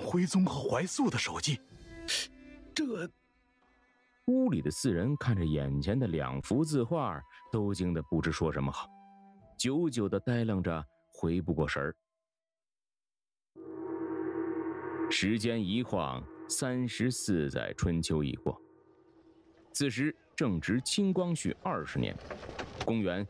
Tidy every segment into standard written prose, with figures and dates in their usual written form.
徽宗和怀素的手迹，这…… 屋里的四人看着眼前的2幅字画，都惊得不知说什么好，久久地呆愣着，回不过神儿。时间一晃，34载春秋已过。此时正值清光绪20年，公元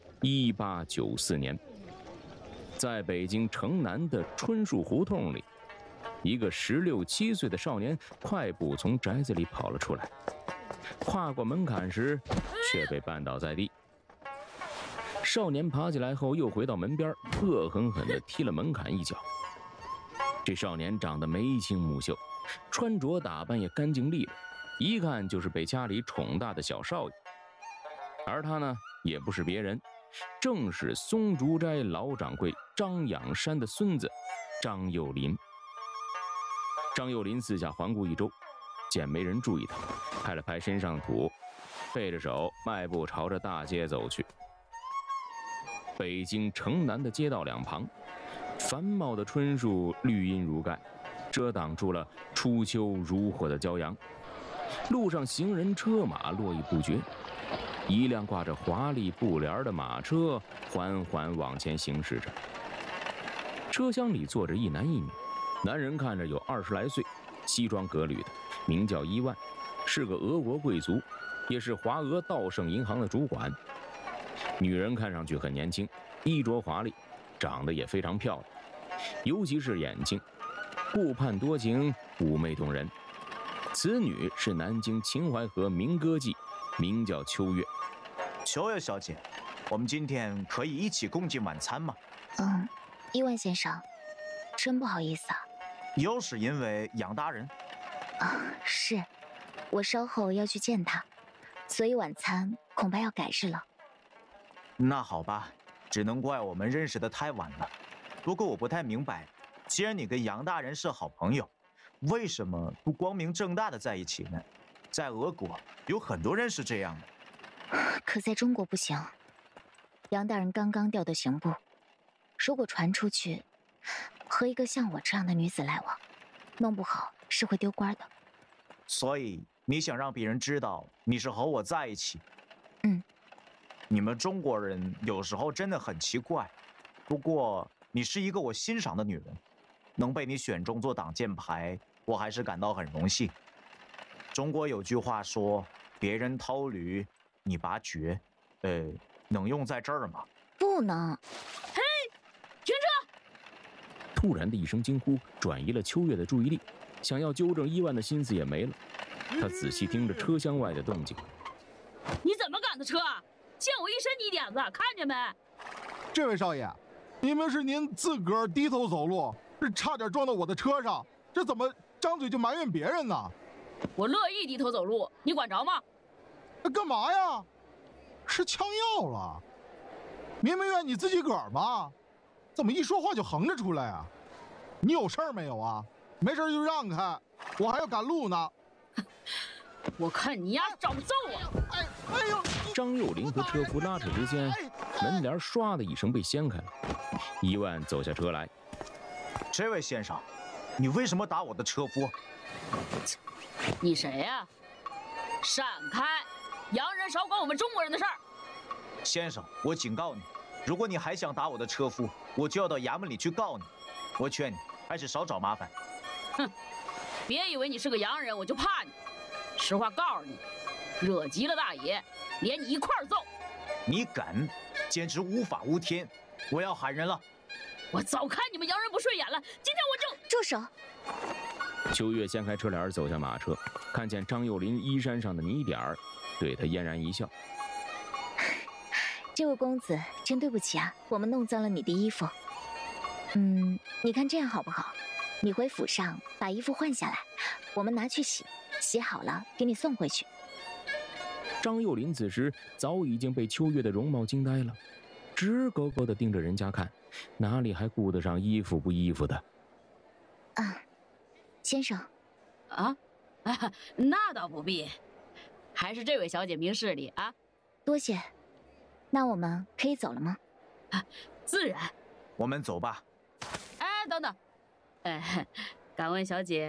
1894年，在北京城南的春树胡同里，一个16、17岁的少年快步从宅子里跑了出来，跨过门槛时却被绊倒在地。少年爬起来后又回到门边，恶狠狠地踢了门槛一脚。这少年长得眉清目秀，穿着打扮也干净利落，一看就是被家里宠大的小少爷。而他呢，也不是别人，正是松竹斋老掌柜张养山的孙子张幼林。张幼林四下环顾一周，见没人注意他，拍了拍身上的土，背着手迈步朝着大街走去。北京城南的街道两旁，繁茂的春树绿荫如盖，遮挡住了初秋如火的骄阳。路上行人车马络绎不绝，一辆挂着华丽布帘的马车缓缓往前行驶着。车厢里坐着一男一女，男人看着有20来岁，西装革履的，名叫伊万，是个俄国贵族，也是华俄道盛银行的主管。女人看上去很年轻，衣着华丽，长得也非常漂亮，尤其是眼睛，顾盼多情，妩媚动人。此女是南京秦淮河名歌妓，名叫秋月。 秋月小姐，我们今天可以一起共进晚餐吗？ 伊万先生，真不好意思啊。 又是因为杨大人？ 是，我稍后要去见他，所以晚餐恐怕要改日了。 那好吧，只能怪我们认识的太晚了。不过我不太明白，既然你跟杨大人是好朋友，为什么不光明正大的在一起呢？在俄国有很多人是这样的， 可在中国不行。杨大人刚刚调到刑部，如果传出去和一个像我这样的女子来往，弄不好是会丢官的。 所以你想让别人知道你是和我在一起？你们中国人有时候真的很奇怪。不过你是一个我欣赏的女人，能被你选中做挡箭牌，我还是感到很荣幸。中国有句话说，别人偷驴，你拔橛，能用在这儿吗？ 不能。 嘿，停车！ 突然的一声惊呼转移了秋月的注意力，想要纠正伊万的心思也没了。他仔细听着车厢外的动静。 你怎么赶的车啊？溅我一身泥点子，看见没？ 这位少爷，明明是您自个儿低头走路，这差点撞到我的车上，这怎么张嘴就埋怨别人呢？ 我乐意低头走路，你管着吗？ 干嘛呀？吃枪药了？明明怨你自己个儿嘛，怎么一说话就横着出来啊？你有事儿没有啊？没事就让开，我还要赶路呢。 我看你呀，找揍我！ 哎呦！ 张幼林和车夫拉扯之间，门帘唰的一声被掀开了。伊万走下车来。 这位先生，你为什么打我的车夫？ 你谁呀？闪开！洋人少管我们中国人的事儿。 先生，我警告你，如果你还想打我的车夫，我就要到衙门里去告你。我劝你还是少找麻烦。 哼，别以为你是个洋人我就怕你。实话告诉你，惹急了大爷，连你一块儿揍。 你敢，简直无法无天！我要喊人了。 我早看你们洋人不顺眼了，今天我就…… 住手！ 秋月掀开车帘走下马车，看见张幼林衣衫上的泥点儿，对他嫣然一笑。 这位公子，真对不起啊，我们弄脏了你的衣服。你看这样好不好？你回府上把衣服换下来，我们拿去洗，洗好了给你送回去。 张幼林此时早已经被秋月的容貌惊呆了，直勾勾地盯着人家看，哪里还顾得上衣服不衣服的？ 先生。 那倒不必，还是这位小姐明事理啊。 多谢。那我们可以走了吗？ 自然。 我们走吧。 等等，敢问小姐